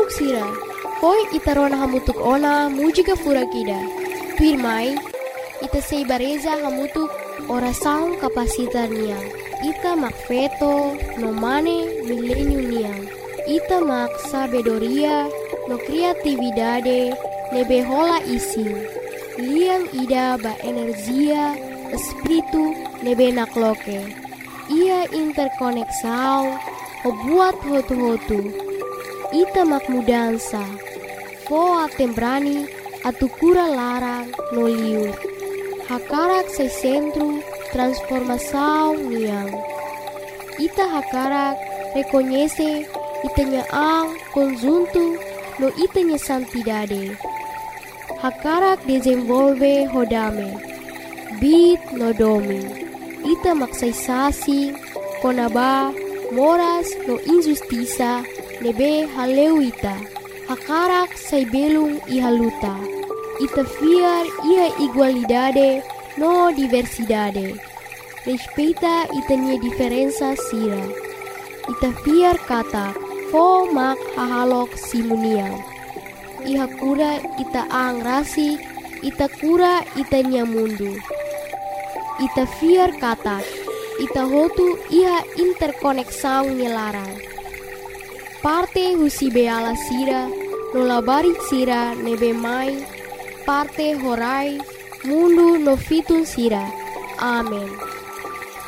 Hahalok sira, koi itarona hamutuk ona mujika furakida. Tuirmai, ita seibareza hamutuk orasaun kapasitar niang. Ita mak feto no mane milenio niang. Ita mak sabedoria no kreatividade nebe hola ising. Liang ida ba energia espiritu nebe nakloke. Ia interkoneksau o buat hotu-hotu. Ita mak mudansa. Foa tembrani atukura larang no liur. Hakarak sa sentro transformação niang. Ita hakarak reconhece itanya ang conjunto no itanya santidade. Hakarak desenvolve hodame. Bit no domi. Ita maksaysasi konaba moras no injustiça nebe haleuita. Hakarak say belung ihaluta. Ita fiar ia igualdade no diversidade. Respeita itanya diferença sira. Ita fiar kata fo mak hahalok simuniang. Iha kura ita ang rasi, ita kura itanya mundu. Ita fiar kata, ita hotu iha interkoneksang nyelarang. Parte husi beala sira, nolabarit sira nebe mai, parte horai, mundu no fitun sira. Amen.